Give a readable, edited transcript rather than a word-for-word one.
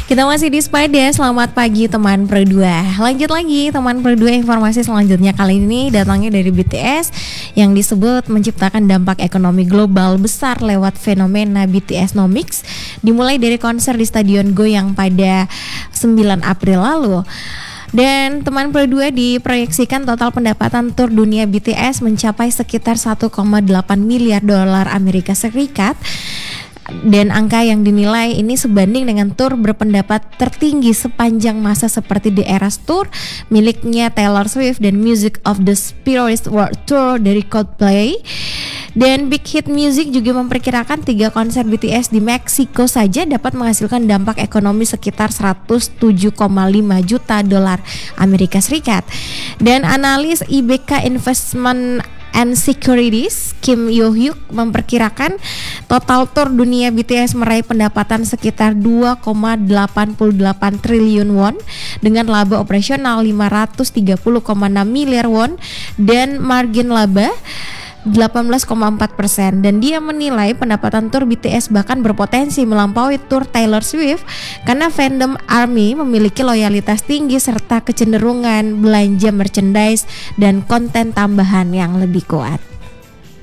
Kita masih di Spada, selamat pagi teman Pro 2. Lanjut lagi teman Pro 2, informasi selanjutnya kali ini datangnya dari BTS yang disebut menciptakan dampak ekonomi global besar lewat fenomena BTS Nomics, dimulai dari konser di Stadion Goyang pada 9 April lalu. Dan teman Pro 2 diproyeksikan total pendapatan tur dunia BTS mencapai sekitar 1,8 miliar dolar Amerika Serikat. Dan angka yang dinilai ini sebanding dengan tur berpendapat tertinggi sepanjang masa seperti The Eras Tour miliknya Taylor Swift dan Music of the Spirits World Tour dari Coldplay. Dan Big Hit Music juga memperkirakan 3 konser BTS di Meksiko saja dapat menghasilkan dampak ekonomi sekitar 107,5 juta dolar Amerika Serikat. Dan analis IBK Investment and Securities Kim Yo Hyuk memperkirakan total tur dunia BTS meraih pendapatan sekitar 2,88 triliun won dengan laba operasional 530,6 miliar won dan margin laba 18,4%. Dan dia menilai pendapatan tur BTS bahkan berpotensi melampaui tur Taylor Swift karena fandom ARMY memiliki loyalitas tinggi serta kecenderungan belanja merchandise dan konten tambahan yang lebih kuat.